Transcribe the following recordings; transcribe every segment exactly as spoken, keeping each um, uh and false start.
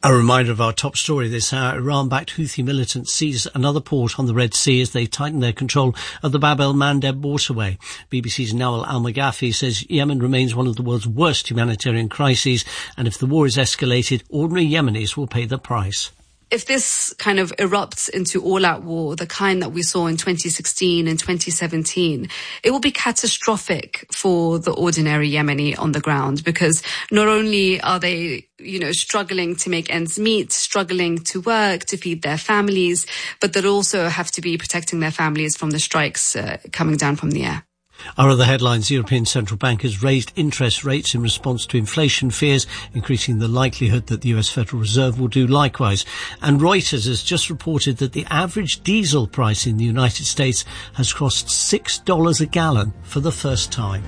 A reminder of our top story this hour. Iran-backed Houthi militants seized another port on the Red Sea as they tighten their control of the Bab el-Mandeb waterway. B B C's Nawal al-Maghafi says Yemen remains one of the world's worst humanitarian crises, and if the war is escalated, ordinary Yemenis will pay the price. If this kind of erupts into all-out war, the kind that we saw in twenty sixteen and twenty seventeen, it will be catastrophic for the ordinary Yemeni on the ground, because not only are they, you know, struggling to make ends meet, struggling to work, to feed their families, but they'll also have to be protecting their families from the strikes uh, coming down from the air. Our other headlines: the European Central Bank has raised interest rates in response to inflation fears, increasing the likelihood that the U S Federal Reserve will do likewise. And Reuters has just reported that the average diesel price in the United States has crossed six dollars a gallon for the first time.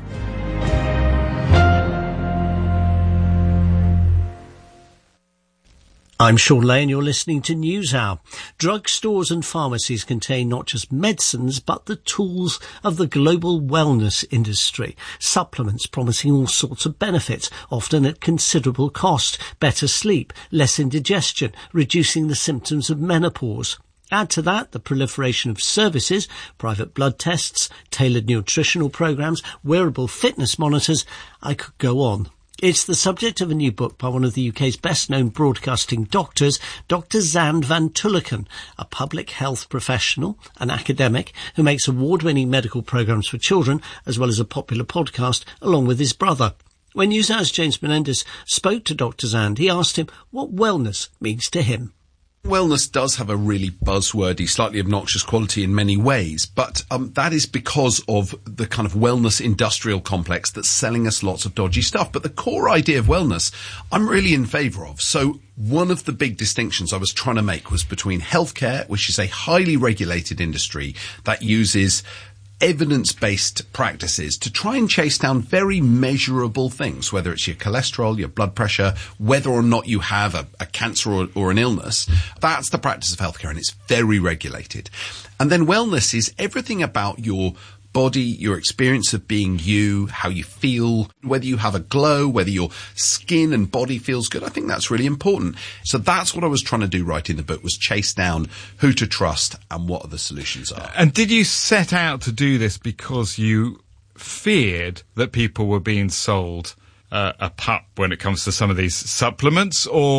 I'm Sean Lay and you're listening to NewsHour. Drugstores and pharmacies contain not just medicines but the tools of the global wellness industry. Supplements promising all sorts of benefits, often at considerable cost. Better sleep, less indigestion, reducing the symptoms of menopause. Add to that the proliferation of services, private blood tests, tailored nutritional programs, wearable fitness monitors. I could go on. It's the subject of a new book by one of the U K's best-known broadcasting doctors, Doctor Zand van Tulleken, a public health professional, an academic, who makes award-winning medical programmes for children, as well as a popular podcast, along with his brother. When NewsHour's James Menendez spoke to Doctor Zand, he asked him what wellness means to him. Wellness does have a really buzzwordy, slightly obnoxious quality in many ways, but um, that is because of the kind of wellness industrial complex that's selling us lots of dodgy stuff. But the core idea of wellness, I'm really in favour of. So one of the big distinctions I was trying to make was between healthcare, which is a highly regulated industry that uses evidence-based practices to try and chase down very measurable things, whether it's your cholesterol, your blood pressure, whether or not you have a, a cancer or, or an illness. That's the practice of healthcare, and it's very regulated. And then wellness is everything about your body, your experience of being you, how you feel, whether you have a glow, whether your skin and body feels good. I think that's really important. So that's what I was trying to do writing the book, was chase down who to trust and what the solutions are. And did you set out to do this because you feared that people were being sold uh, a pup when it comes to some of these supplements, or